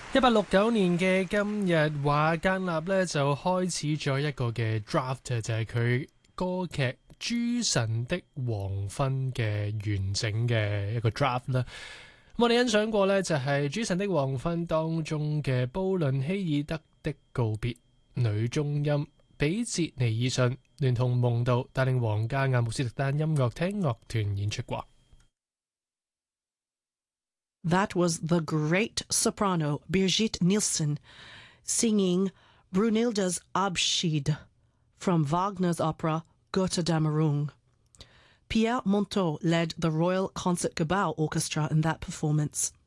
1869年嘅今日，華格納咧就開始咗一個嘅 draft，就係佢歌劇《諸神的黃昏》嘅完整嘅一個 draft 啦。我哋欣賞過咧就係《諸神的黃昏》當中嘅布倫希爾德的告別，女中音比捷尼爾遜聯同蒙道帶領皇家阿姆斯特丹音樂廳樂團演出過。 That was the great soprano Birgit Nilsson singing Brunhilde's Abschied from Wagner's opera Götterdämmerung. Pierre Monteau led the Royal Concertgebouw Orchestra in that performance.